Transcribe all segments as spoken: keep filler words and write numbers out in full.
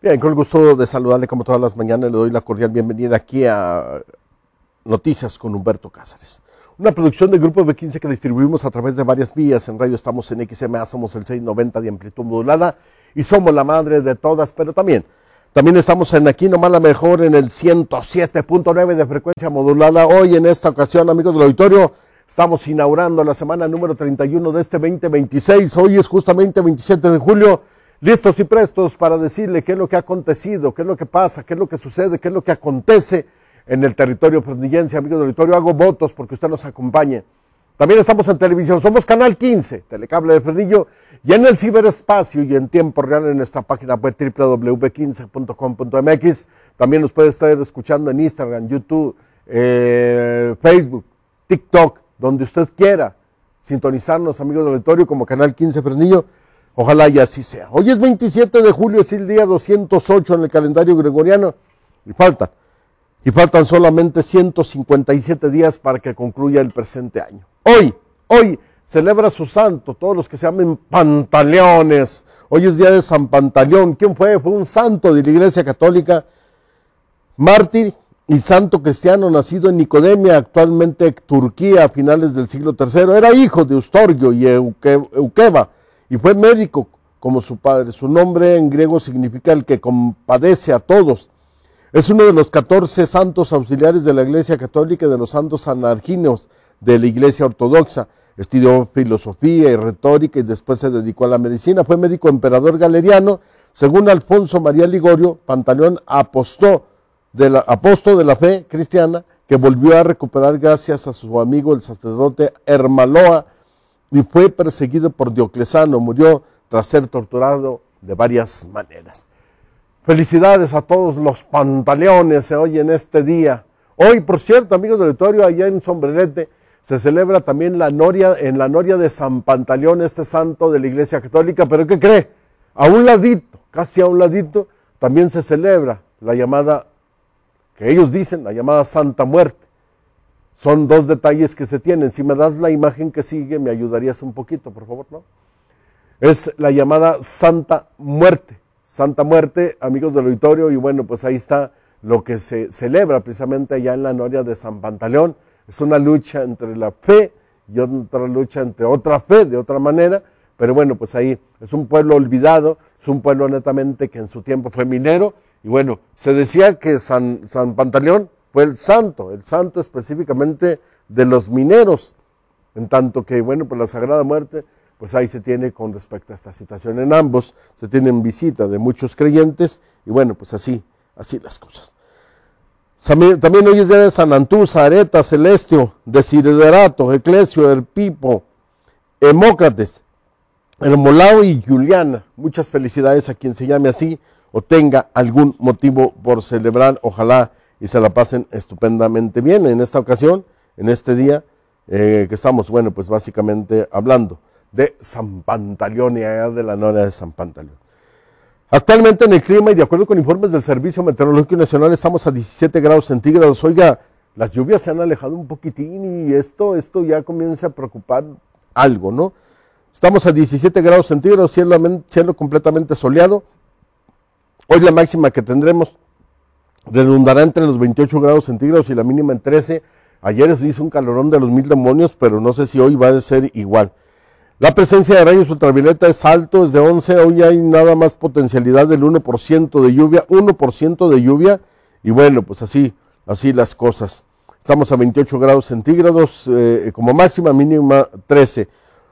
Bien, con el gusto de saludarle como todas las mañanas, le doy la cordial bienvenida aquí a Noticias con Humberto Cázares. Una producción del Grupo B quince que distribuimos a través de varias vías. En radio estamos en X M A, somos el seiscientos noventa de amplitud modulada y somos la madre de todas, pero también, también estamos en Aquí Nomás la Mejor en el ciento siete punto nueve de frecuencia modulada. Hoy en esta ocasión, amigos del auditorio, estamos inaugurando la semana número treinta y uno de este veinte veintiséis. Hoy es justamente veintisiete de julio. Listos y prestos para decirle qué es lo que ha acontecido, qué es lo que pasa, qué es lo que sucede, qué es lo que acontece en el territorio fresnillense. Amigos del auditorio, hago votos porque usted nos acompañe. También estamos en televisión, somos Canal quince, Telecable de Fresnillo, y en el ciberespacio y en tiempo real en nuestra página web doble u doble u doble u punto quince punto com punto m x. También nos puede estar escuchando en Instagram, YouTube, eh, Facebook, TikTok, donde usted quiera sintonizarnos, amigos del auditorio, como Canal quince Fresnillo. Ojalá y así sea. Hoy es veintisiete de julio, es el día doscientos ocho en el calendario gregoriano y faltan, y faltan solamente ciento cincuenta y siete días para que concluya el presente año. Hoy, hoy celebra su santo, todos los que se llamen Pantaleones. Hoy es día de San Pantaleón. ¿Quién fue? Fue un santo de la Iglesia Católica, mártir y santo cristiano, nacido en Nicodemia, actualmente Turquía, a finales del siglo tercero. Era hijo de Eustorgio y Euqueba, y fue médico como su padre. Su nombre en griego significa el que compadece a todos. Es uno de los catorce santos auxiliares de la Iglesia Católica y de los santos anarquinos de la Iglesia Ortodoxa. Estudió filosofía y retórica y después se dedicó a la medicina. Fue médico emperador galeriano. Según Alfonso María Ligorio, Pantaleón apostó de la, apóstol de la fe cristiana, que volvió a recuperar gracias a su amigo el sacerdote Hermaloa, y fue perseguido por Diocleciano. Murió tras ser torturado de varias maneras. Felicidades a todos los Pantaleones hoy en este día. Hoy, por cierto, amigos del auditorio, allá en Sombrerete se celebra también la noria, en la noria de San Pantaleón, este santo de la Iglesia Católica. Pero ¿qué cree? A un ladito, casi a un ladito, también se celebra la llamada, que ellos dicen, la llamada Santa Muerte. Son dos detalles que se tienen. Si me das la imagen que sigue, me ayudarías un poquito, por favor, ¿no? Es la llamada Santa Muerte. Santa Muerte, amigos del auditorio, y bueno, pues ahí está lo que se celebra precisamente allá en la noria de San Pantaleón. Es una lucha entre la fe y otra lucha entre otra fe, de otra manera, pero bueno, pues ahí es un pueblo olvidado, es un pueblo netamente que en su tiempo fue minero, y bueno, se decía que San, San Pantaleón fue el santo, el santo específicamente de los mineros, en tanto que, bueno, pues la Sagrada Muerte, pues ahí se tiene con respecto a esta situación. En ambos se tienen visita de muchos creyentes, y bueno, pues así, así las cosas. También hoy es día de San Antús, Areta, Celestio, Desiderato, Eclesio, Herpipo, Hemócrates, Hermolao y Juliana. Muchas felicidades a quien se llame así o tenga algún motivo por celebrar. Ojalá y se la pasen estupendamente bien en esta ocasión, en este día eh, que estamos, bueno, pues básicamente hablando de San Pantaleón y allá de la noria de San Pantaleón. Actualmente en el clima y de acuerdo con informes del Servicio Meteorológico Nacional estamos a diecisiete grados centígrados. Oiga, las lluvias se han alejado un poquitín y esto, esto ya comienza a preocupar algo, ¿no? Estamos a diecisiete grados centígrados, cielo, cielo completamente soleado. Hoy la máxima que tendremos redundará entre los veintiocho grados centígrados y la mínima en trece. Ayer se hizo un calorón de los mil demonios, pero no sé si hoy va a ser igual. La presencia de rayos ultravioleta es alto, es de once. Hoy hay nada más potencialidad del uno por ciento de lluvia, uno por ciento de lluvia. Y bueno, pues así, así las cosas. Estamos a veintiocho grados centígrados eh, como máxima, mínima trece.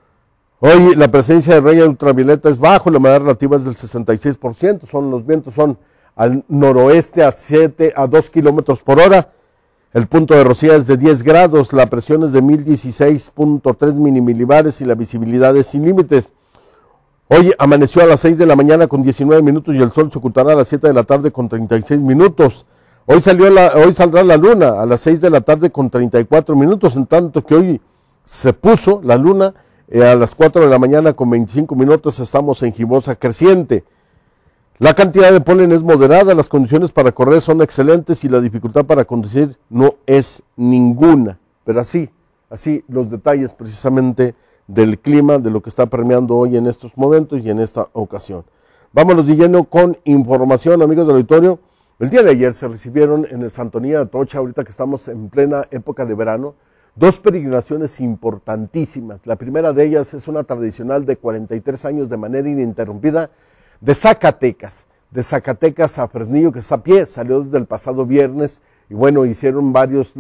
Hoy la presencia de rayos ultravioleta es bajo, la humedad relativa es del sesenta y seis por ciento. Son, los vientos son al noroeste a siete a dos kilómetros por hora. El punto de rocía es de diez grados, la presión es de mil dieciséis punto tres milimilibares y la visibilidad es sin límites. Hoy amaneció a las seis de la mañana con diecinueve minutos y el sol se ocultará a las siete de la tarde con treinta y seis minutos. Hoy, salió la, hoy saldrá la luna a las seis de la tarde con treinta y cuatro minutos, en tanto que hoy se puso la luna eh, a las cuatro de la mañana con veinticinco minutos. Estamos en gibosa creciente. La cantidad de polen es moderada, las condiciones para correr son excelentes y la dificultad para conducir no es ninguna. Pero así, así los detalles precisamente del clima, de lo que está permeando hoy en estos momentos y en esta ocasión. Vámonos de lleno con información, amigos del auditorio. El día de ayer se recibieron en el Santonía de Atocha, ahorita que estamos en plena época de verano, dos peregrinaciones importantísimas. La primera de ellas es una tradicional de cuarenta y tres años de manera ininterrumpida de Zacatecas. De Zacatecas a Fresnillo, que está a pie, salió desde el pasado viernes y bueno, hicieron varios